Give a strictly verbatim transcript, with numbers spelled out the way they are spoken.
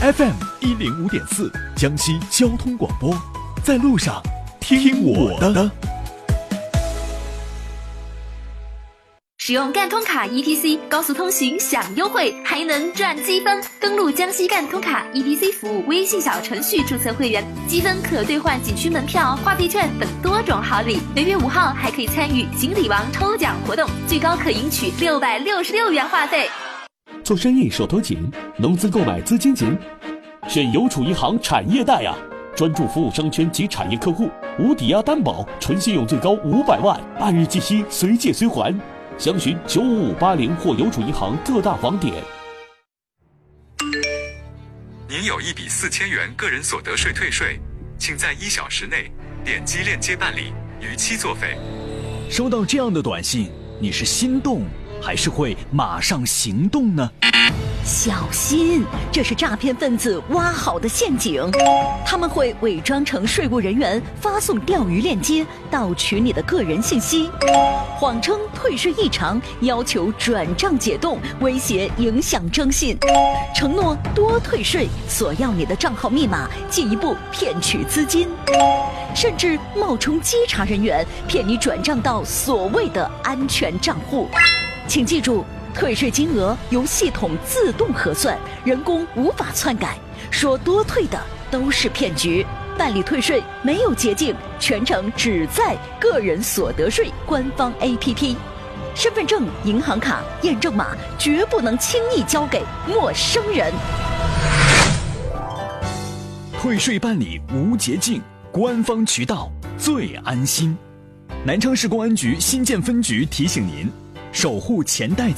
F M 一零五点四，江西交通广播，在路上听我的。 使用赣通卡 E T C 高速通行享优惠，还能赚积分。登录江西赣通卡 E T C 服务微信小程序注册会员，积分可兑换景区门票、话费券等多种好礼。每月五号还可以参与锦鲤王抽奖活动，最高可赢取六百六十六元话费。 做生意手头紧，融资购买资金紧，选邮储银行产业贷啊！专注服务商圈及产业客户，无抵押担保，纯信用最高五百万，按日计息，随借随还。详询九五五八零或邮储银行各大网点。 您有一笔四千元个人所得税退税，请在一小时内点击链接办理，逾期作废。 收到这样的短信，你是心动还是会马上行动呢？ 小心，这是诈骗分子挖好的陷阱，他们会伪装成税务人员，发送钓鱼链接，盗取你的个人信息，谎称退税异常，要求转账解冻，威胁影响征信，承诺多退税，索要你的账号密码，进一步骗取资金，甚至冒充稽查人员，骗你转账到所谓的安全账户。请记住，退税金额由系统自动核算，人工无法篡改，说多退的都是骗局。办理退税没有捷径，全程只在个人所得税官方 A P P。身份证、银行卡、验证码绝不能轻易交给陌生人。 退税办理无捷径，官方渠道最安心。南昌市公安局新建分局提醒您，守护钱袋